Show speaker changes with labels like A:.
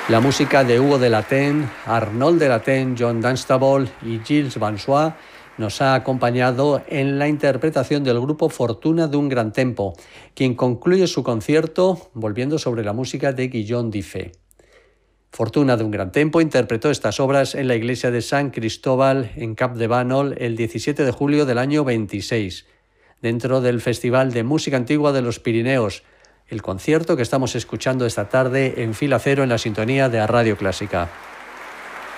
A: La música de Hugo de Latén, Arnaud de Latén, John Dunstable y Gilles Vansois nos ha acompañado en la interpretación del grupo Fortuna d'un Gran Tempo, quien concluye su concierto volviendo sobre la música de Guillaume Dufay. Fortuna d'un Gran Tempo interpretó estas obras en la iglesia de San Cristóbal en Capdevànol el 17 de julio del año 26, dentro del Festival de Música Antigua de los Pirineos, el concierto que estamos escuchando esta tarde en Fila Cero en la sintonía de Radio Clásica.